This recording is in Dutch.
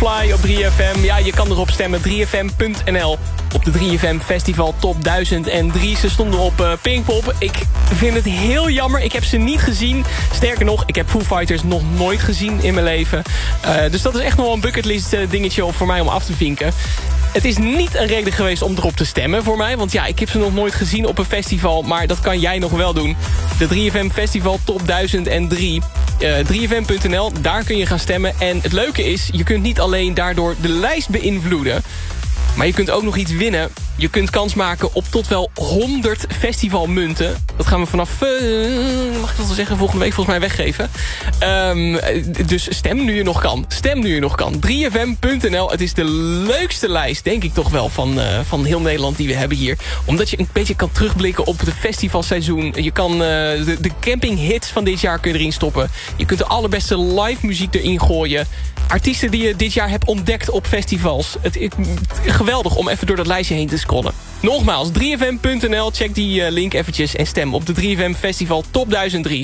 Soulfly op 3FM. Ja, je kan erop stemmen. 3FM.nl. Op de 3FM Festival Top 1003. Ze stonden op Pinkpop. Ik vind het heel jammer. Ik heb ze niet gezien. Sterker nog, ik heb Foo Fighters nog nooit gezien in mijn leven. Dus dat is echt nog wel een bucketlist dingetje voor mij om af te vinken. Het is niet een reden geweest om erop te stemmen voor mij. Want ja, ik heb ze nog nooit gezien op een festival. Maar dat kan jij nog wel doen. De 3FM Festival Top 1003. 3FM.nl, daar kun je gaan stemmen. En het leuke is, je kunt niet alleen daardoor de lijst beïnvloeden. Maar je kunt ook nog iets winnen. Je kunt kans maken op tot wel 100 festivalmunten. Dat gaan we vanaf, mag ik dat wel zeggen, volgende week volgens mij weggeven. Dus stem nu je nog kan. Stem nu je nog kan. 3FM.nl, het is de leukste lijst, denk ik toch wel, van heel Nederland die we hebben hier. Omdat je een beetje kan terugblikken op het festivalseizoen. Je kan de campinghits van dit jaar kun je erin stoppen. Je kunt de allerbeste live muziek erin gooien. Artiesten die je dit jaar hebt ontdekt op festivals. Het is geweldig om even door dat lijstje heen te scrollen. Nogmaals, 3FM.nl, check die link eventjes en stem op de 3FM Festival Top 1003.